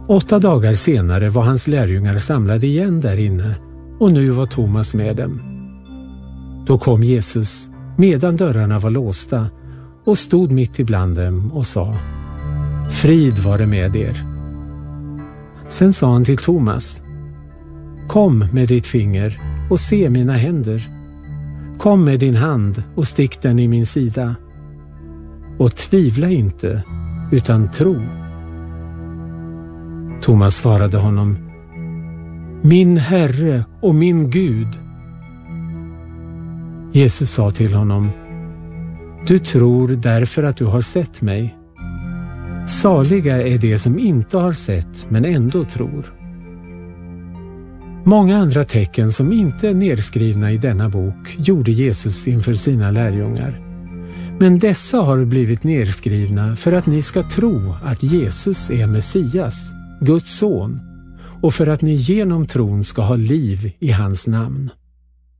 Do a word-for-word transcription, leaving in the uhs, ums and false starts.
Åtta dagar senare var hans lärjungar samlade igen där inne, och nu var Thomas med dem. Då kom Jesus, medan dörrarna var låsta, och stod mitt ibland dem och sa: Frid vare med er. Sen sa han till Thomas: Kom med ditt finger och se mina händer. Kom med din hand och stick den i min sida. Och tvivla inte, utan tro. Thomas svarade honom: Min Herre och min Gud. Jesus sa till honom: Du tror därför att du har sett mig. Saliga är de som inte har sett men ändå tror. Många andra tecken som inte är nedskrivna i denna bok gjorde Jesus inför sina lärjungar. Men dessa har blivit nedskrivna för att ni ska tro att Jesus är Messias, Guds son, och för att ni genom tron ska ha liv i hans namn.